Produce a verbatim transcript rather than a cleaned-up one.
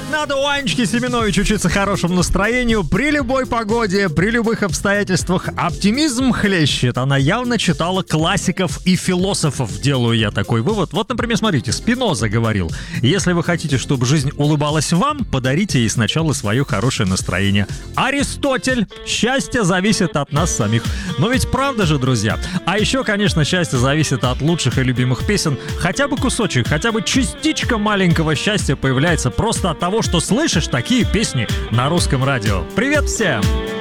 надо у Анечки Семенович учиться хорошему настроению при любой погоде, при любых обстоятельствах. Оптимизм хлещет. Она явно читала классиков и философов, делаю я такой вывод. Вот, например, смотрите, Спиноза говорил: если вы хотите, чтобы жизнь улыбалась вам, подарите ей сначала свое хорошее настроение. Аристотель: счастье зависит от нас самих. Но ведь правда же, друзья? А еще, конечно, счастье зависит от лучших и любимых песен. Хотя бы кусочек, хотя бы частичка маленького счастья появляется просто от того, что слышишь такие песни на русском радио. Привет всем!